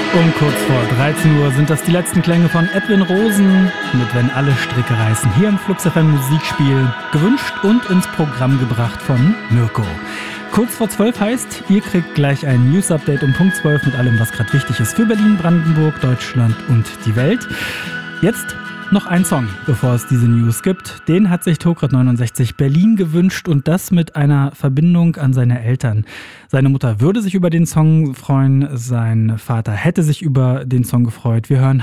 Um kurz vor 13 Uhr sind das die letzten Klänge von Edwin Rosen mit Wenn alle Stricke reißen. Hier im Flux FM Musikspiel, gewünscht und ins Programm gebracht von Mirko. Kurz vor 12 heißt, ihr kriegt gleich ein News-Update um Punkt 12 mit allem, was gerade wichtig ist für Berlin, Brandenburg, Deutschland und die Welt. Jetzt noch ein Song, bevor es diese News gibt. Den hat sich Tograd69 Berlin gewünscht und das mit einer Verbindung an seine Eltern. Seine Mutter würde sich über den Song freuen, sein Vater hätte sich über den Song gefreut. Wir hören